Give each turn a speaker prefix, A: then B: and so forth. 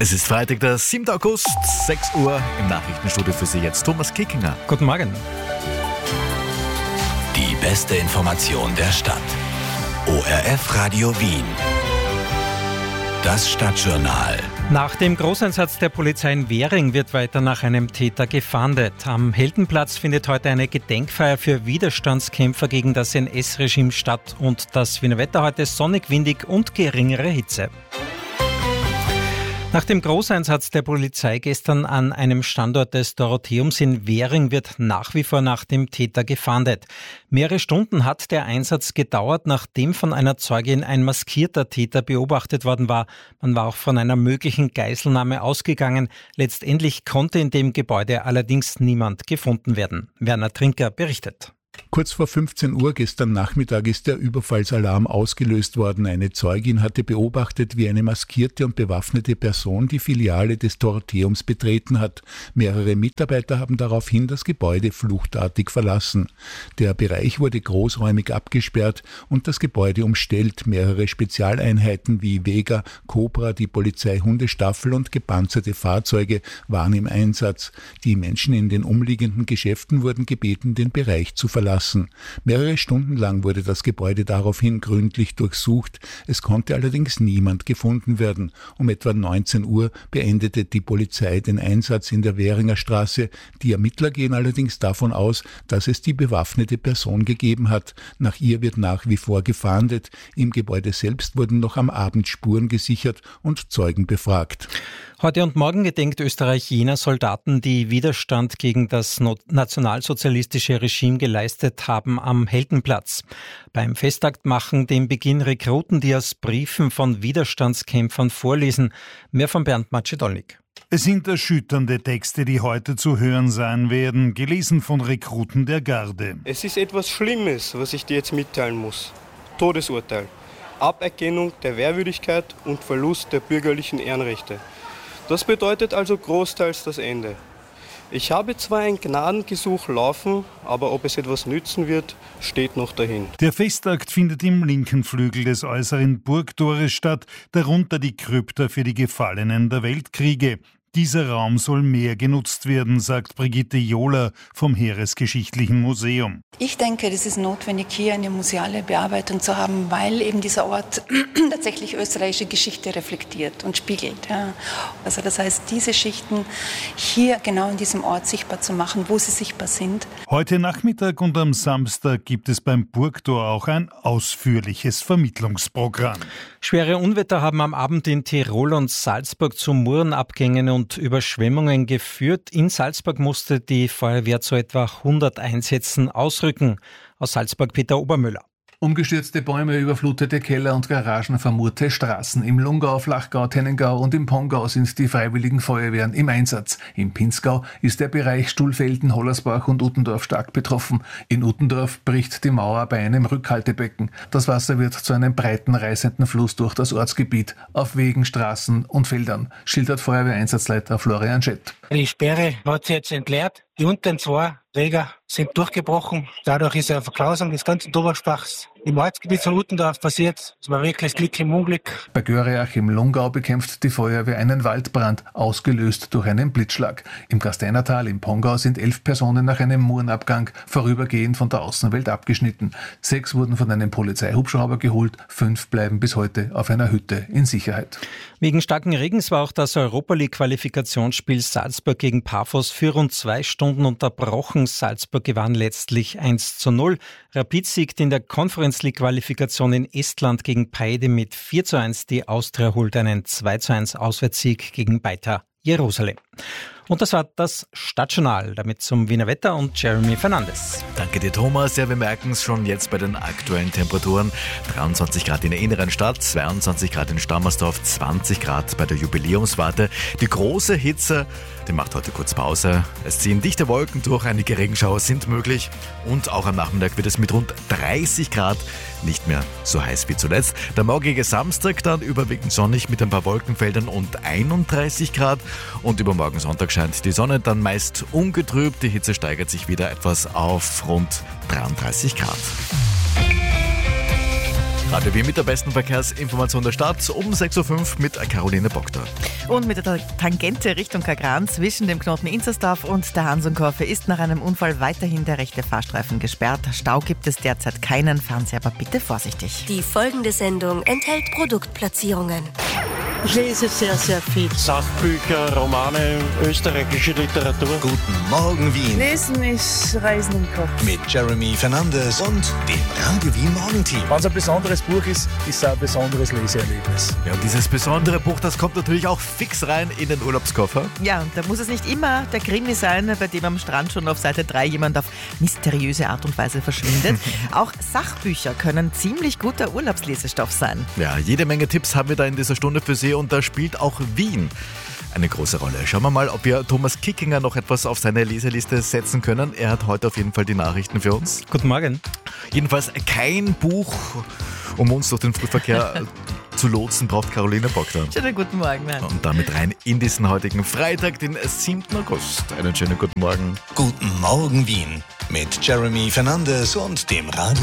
A: Es ist Freitag, der 7. August, 6 Uhr. Im Nachrichtenstudio für Sie jetzt Thomas Kickinger.
B: Guten Morgen.
C: Die beste Information der Stadt. ORF Radio Wien. Das Stadtjournal.
B: Nach dem Großeinsatz der Polizei in Währing wird weiter nach einem Täter gefahndet. Am Heldenplatz findet heute eine Gedenkfeier für Widerstandskämpfer gegen das NS-Regime statt und das Wiener Wetter heute sonnig, windig und geringere Hitze. Nach dem Großeinsatz der Polizei gestern an einem Standort des Dorotheums in Währing wird nach wie vor nach dem Täter gefahndet. Mehrere Stunden hat der Einsatz gedauert, nachdem von einer Zeugin ein maskierter Täter beobachtet worden war. Man war auch von einer möglichen Geiselnahme ausgegangen. Letztendlich konnte in dem Gebäude allerdings niemand gefunden werden. Werner Trinker berichtet.
D: Kurz vor 15 Uhr gestern Nachmittag ist der Überfallsalarm ausgelöst worden. Eine Zeugin hatte beobachtet, wie eine maskierte und bewaffnete Person die Filiale des Dorotheums betreten hat. Mehrere Mitarbeiter haben daraufhin das Gebäude fluchtartig verlassen. Der Bereich wurde großräumig abgesperrt und das Gebäude umstellt. Mehrere Spezialeinheiten wie Vega, Cobra, die Polizeihundestaffel und gepanzerte Fahrzeuge waren im Einsatz. Die Menschen in den umliegenden Geschäften wurden gebeten, den Bereich zu verlassen. Mehrere Stunden lang wurde das Gebäude daraufhin gründlich durchsucht. Es konnte allerdings niemand gefunden werden. Um etwa 19 Uhr beendete die Polizei den Einsatz in der Währinger Straße. Die Ermittler gehen allerdings davon aus, dass es die bewaffnete Person gegeben hat. Nach ihr wird nach wie vor gefahndet. Im Gebäude selbst wurden noch am Abend Spuren gesichert und Zeugen befragt.
B: Heute und morgen gedenkt Österreich jener Soldaten, die Widerstand gegen das nationalsozialistische Regime geleistet haben am Heldenplatz. Beim Festakt machen den Beginn Rekruten, die aus Briefen von Widerstandskämpfern vorlesen. Mehr von Bernd Macedolnik.
E: Es sind erschütternde Texte, die heute zu hören sein werden, gelesen von Rekruten der Garde.
F: Es ist etwas Schlimmes, was ich dir jetzt mitteilen muss. Todesurteil, Aberkennung der Wehrwürdigkeit und Verlust der bürgerlichen Ehrenrechte. Das bedeutet also großteils das Ende. Ich habe zwar ein Gnadengesuch laufen, aber ob es etwas nützen wird, steht noch dahin.
E: Der Festakt findet im linken Flügel des äußeren Burgtores statt, darunter die Krypta für die Gefallenen der Weltkriege. Dieser Raum soll mehr genutzt werden, sagt Brigitte Johler vom Heeresgeschichtlichen Museum.
G: Ich denke, es ist notwendig, hier eine museale Bearbeitung zu haben, weil eben dieser Ort tatsächlich österreichische Geschichte reflektiert und spiegelt. Ja. Also das heißt, diese Schichten hier genau in diesem Ort sichtbar zu machen, wo sie sichtbar sind.
E: Heute Nachmittag und am Samstag gibt es beim Burgtor auch ein ausführliches Vermittlungsprogramm.
B: Schwere Unwetter haben am Abend in Tirol und Salzburg zu Murenabgängen und Überschwemmungen geführt. In Salzburg musste die Feuerwehr zu etwa 100 Einsätzen ausrücken. Aus Salzburg Peter Obermüller.
H: Umgestürzte Bäume, überflutete Keller und Garagen, vermurte Straßen. Im Lungau, Flachgau, Tennengau und im Pongau sind die freiwilligen Feuerwehren im Einsatz. Im Pinzgau ist der Bereich Stuhlfelden, Hollersbach und Uttendorf stark betroffen. In Uttendorf bricht die Mauer bei einem Rückhaltebecken. Das Wasser wird zu einem breiten, reißenden Fluss durch das Ortsgebiet, auf Wegen, Straßen und Feldern, schildert Feuerwehreinsatzleiter Florian Schett.
I: Die Sperre hat sich jetzt entleert. Die unteren zwei Träger sind durchgebrochen. Dadurch ist eine Verklausung des ganzen Dobersbachs im Ortsgebiet von Uttendorf passiert. Das war wirklich das Glück im Unglück.
H: Bei Göreach im Lungau bekämpft die Feuerwehr einen Waldbrand, ausgelöst durch einen Blitzschlag. Im Gasteinertal im Pongau sind 11 Personen nach einem Murenabgang vorübergehend von der Außenwelt abgeschnitten. 6 wurden von einem Polizeihubschrauber geholt, 5 bleiben bis heute auf einer Hütte in Sicherheit.
B: Wegen starken Regens war auch das Europa-League-Qualifikationsspiel Salzburg gegen Paphos für rund 2 Stunden unterbrochen. Salzburg gewann letztlich 1:0. Rapid siegt in der Conference League-Qualifikation in Estland gegen Paide mit 4:1. Die Austria holt einen 2:1 Auswärtssieg gegen Beitar Jerusalem. Und das war das Stadtjournal. Damit zum Wiener Wetter und Jeremy Fernandes.
A: Danke dir, Thomas. Ja, wir merken es schon jetzt bei den aktuellen Temperaturen. 23 Grad in der inneren Stadt, 22 Grad in Stammersdorf, 20 Grad bei der Jubiläumswarte. Die große Hitze, die macht heute kurz Pause. Es ziehen dichte Wolken durch, einige Regenschauer sind möglich. Und auch am Nachmittag wird es mit rund 30 Grad nicht mehr so heiß wie zuletzt. Der morgige Samstag dann überwiegend sonnig mit ein paar Wolkenfeldern und 31 Grad. Und übermorgen Sonntag scheint die Sonne dann meist ungetrübt. Die Hitze steigert sich wieder etwas auf rund 33 Grad. Radio Wien mit der besten Verkehrsinformation der Stadt um 6.05 Uhr mit Caroline Bockter.
J: Und mit der Tangente Richtung Kagran zwischen dem Knoten Inzersdorf und der Hansonkurve ist nach einem Unfall weiterhin der rechte Fahrstreifen gesperrt. Stau gibt es derzeit keinen, fahren Sie aber bitte vorsichtig.
K: Die folgende Sendung enthält Produktplatzierungen.
L: Ich lese sehr, sehr viel. Sachbücher, Romane, österreichische Literatur.
C: Guten Morgen Wien.
M: Lesen ist Reisen im Kopf.
C: Mit Jeremy Fernandes und dem Radio Wien Morgenteam.
N: Wenn es ein besonderes Buch ist, ist es ein besonderes Leseerlebnis.
A: Ja, und dieses besondere Buch, das kommt natürlich auch fix rein in den Urlaubskoffer.
J: Ja, und da muss es nicht immer der Krimi sein, bei dem am Strand schon auf Seite 3 jemand auf mysteriöse Art und Weise verschwindet. Auch Sachbücher können ziemlich guter Urlaubslesestoff sein.
A: Ja, jede Menge Tipps haben wir da in dieser Stunde für Sie und da spielt auch Wien eine große Rolle. Schauen wir mal, ob wir Thomas Kickinger noch etwas auf seine Leseliste setzen können. Er hat heute auf jeden Fall die Nachrichten für uns.
B: Guten Morgen.
A: Jedenfalls kein Buch, um uns durch den Frühverkehr zu lotsen, braucht Caroline Bockter.
J: Schönen guten Morgen. Mann.
A: Und damit rein in diesen heutigen Freitag, den 7. August. Einen schönen guten Morgen.
C: Guten Morgen Wien mit Jeremy Fernandes und dem Radio